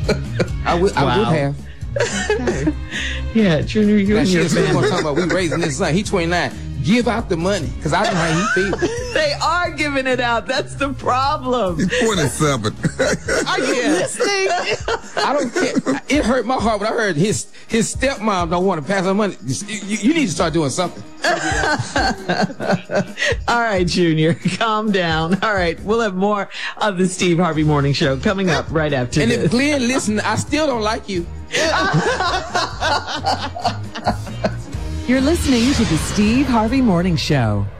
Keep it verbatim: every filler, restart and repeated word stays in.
I would, Wow. I would have. Yeah, Junior, you Now, and she your was talking family. about we raising this son. He twenty-nine. Give out the money, because I know how he feels. They are giving it out. That's the problem. He's twenty-seven. Are you listening? I don't care. It hurt my heart when I heard his his stepmom don't want to pass her money. You, you need to start doing something. All right, Junior, calm down. All right, we'll have more of the Steve Harvey Morning Show coming up right after And this. if Glenn listen, I still don't like you. You're listening to the Steve Harvey Morning Show.